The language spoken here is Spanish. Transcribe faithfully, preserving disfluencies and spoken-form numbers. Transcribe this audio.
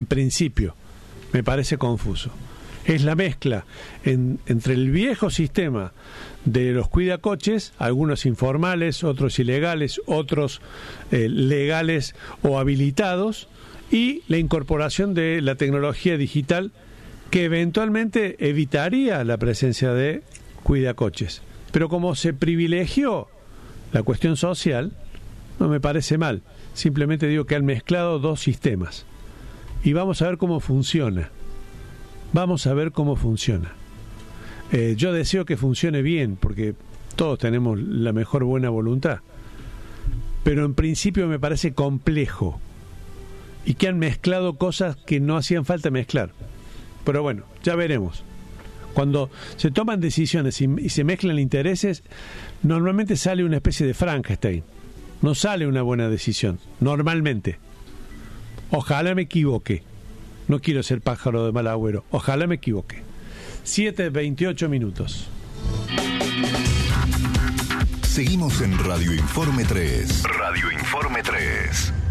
en principio, me parece confuso. Es la mezcla en, entre el viejo sistema de los cuidacoches, algunos informales, otros ilegales, otros eh, legales o habilitados, y la incorporación de la tecnología digital que eventualmente evitaría la presencia de cuidacoches. Pero como se privilegió la cuestión social, no me parece mal. Simplemente digo que han mezclado dos sistemas. Y vamos a ver cómo funciona. Vamos a ver cómo funciona. Eh, yo deseo que funcione bien, porque todos tenemos la mejor buena voluntad. Pero en principio me parece complejo. Y que han mezclado cosas que no hacían falta mezclar. Pero bueno, ya veremos. Cuando se toman decisiones y, y se mezclan intereses, normalmente sale una especie de Frankenstein. No sale una buena decisión, normalmente. Ojalá me equivoque. No quiero ser pájaro de mal agüero. Ojalá me equivoque. siete veintiocho minutos. Seguimos en Radio Informe tres. Radio Informe tres.